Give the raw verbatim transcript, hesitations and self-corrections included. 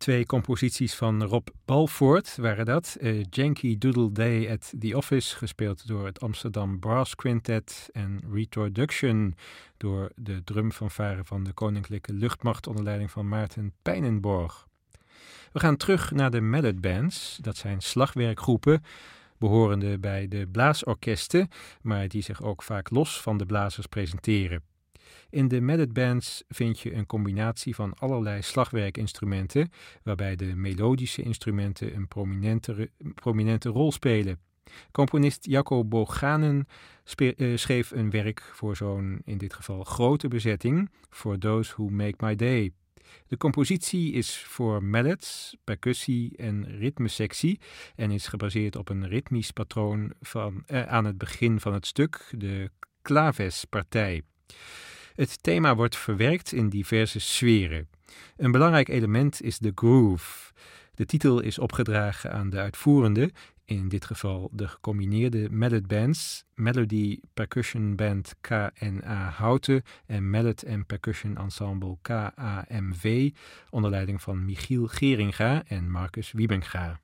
Twee composities van Rob Balfour waren dat. Uh, Yankee Doodle Day at the Office, gespeeld door het Amsterdam Brass Quintet. En Retroduction door de drumfanfare van de Koninklijke Luchtmacht onder leiding van Maarten Pijnenborg. We gaan terug naar de Mallet Bands. Dat zijn slagwerkgroepen behorende bij de blaasorkesten, maar die zich ook vaak los van de blazers presenteren. In de Mallet Bands vind je een combinatie van allerlei slagwerkinstrumenten, waarbij de melodische instrumenten een prominente, prominente rol spelen. Componist Jacco Boganen spe- uh, schreef een werk voor zo'n, in dit geval, grote bezetting, For Those Who Make My Day. De compositie is voor mallets, percussie en ritmesectie en is gebaseerd op een ritmisch patroon van, uh, aan het begin van het stuk, de klavespartij. Het thema wordt verwerkt in diverse sferen. Een belangrijk element is de groove. De titel is opgedragen aan de uitvoerende, in dit geval de gecombineerde Mallet Bands, Melody Percussion Band K N A Houten en Mallet en Percussion Ensemble K A M V, onder leiding van Michiel Geringa en Marcus Wiebenga.